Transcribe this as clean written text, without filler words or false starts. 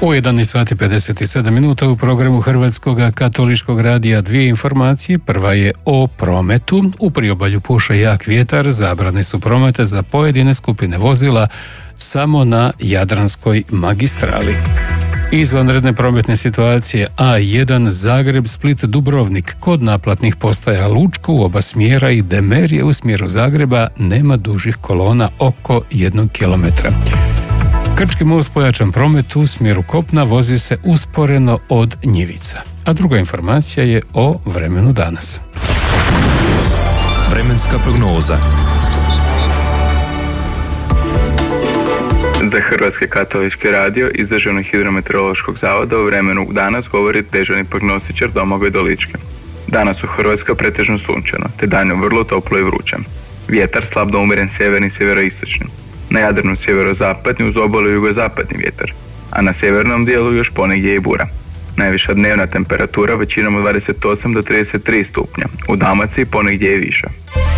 U 11 sati 57 minuta u programu Hrvatskog katoličkog radija dvije informacije. Prva je o prometu. U priobalju puše jak vjetar, zabrane su prometa za pojedine skupine vozila samo na Jadranskoj magistrali. Izvanredne prometne situacije A1 Zagreb, Split, Dubrovnik kod naplatnih postaja Lučko u oba smjera i Demerije u smjeru Zagreba nema dužih kolona oko 1 kilometra. Krčki most pojačan promet u smjeru kopna vozi se usporeno od Njivica. A druga informacija je o vremenu danas. Vremenska prognoza. Za Hrvatski katolički radio iz Državnog hidrometeorološkog zavoda u vremenu danas govori dežurni prognostičar Domagoj Dolički. Danas u Hrvatskoj pretežno sunčano, te danju vrlo toplo i vruće. Vjetar slab do umjeren sjeverni i sjeveroistočni. Na Jadranu sjeverozapadni uz obalu jugozapadni vjetar, a na sjevernom dijelu još ponegdje i bura. Najviša dnevna temperatura većinom od 28 do 33 stupnja, u Dalmaciji ponegdje i više.